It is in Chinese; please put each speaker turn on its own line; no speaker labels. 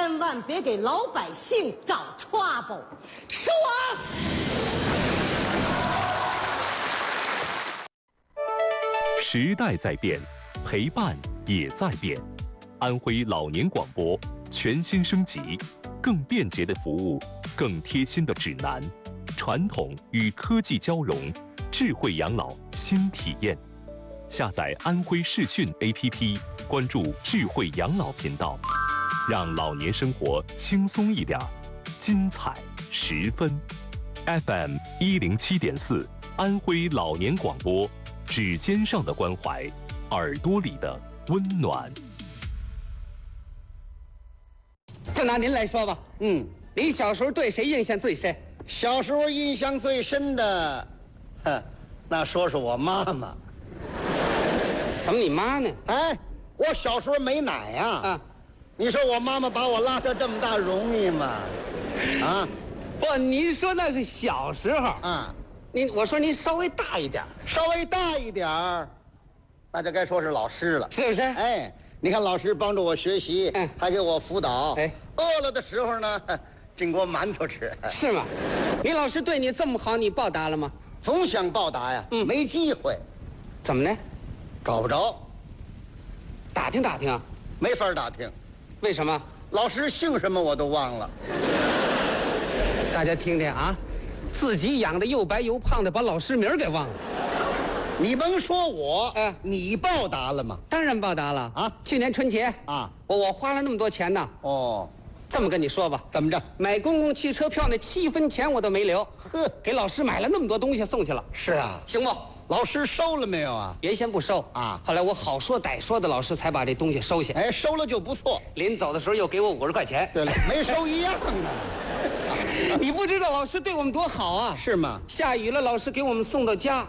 千万别给老百姓找 trouble。说啊！
时代在变，陪伴也在变。安徽老年广播全新升级，更便捷的服务，更贴心的指南，传统与科技交融，智慧养老新体验。下载安徽视讯 APP， 关注智慧养老频道，让老年生活轻松一点，精彩十分。FM 107.4，安徽老年广播，指尖上的关怀，耳朵里的温暖。
就拿您来说吧，您小时候对谁印象最深？
小时候印象最深的，那说是我妈妈。
怎么你妈呢？
哎，我小时候没奶呀。啊，你说我妈妈把我拉扯这么大容易吗？啊，
不，您说那是小时候
啊。
我说您稍微大一点，
稍微大一点儿，那就该说是老师了，
是不是？
哎，你看老师帮助我学习，还给我辅导，饿了的时候呢，净给我馒头吃。
是吗？你老师对你这么好，你报答了吗？
总想报答呀，没机会。
怎么呢？
找不着。
打听打听，
没法打听。
为什么？
老师姓什么我都忘了。
大家听听啊，自己养的又白又胖的，把老师名给忘了。
你甭说我，你报答了吗？
当然报答了啊！去年春节啊，我花了那么多钱呢。哦，这么跟你说吧，
怎么着？
买公共汽车票那7分钱我都没留，给老师买了那么多东西送去了。
是啊，
行不？
老师收了没有啊？
原先不收啊，后来我好说歹说的，老师才把这东西收下。
哎，收了就不错。
临走的时候又给我50块钱。
对了，没收一样啊。
你不知道老师对我们多好啊？
是吗？
下雨了，老师给我们送到家，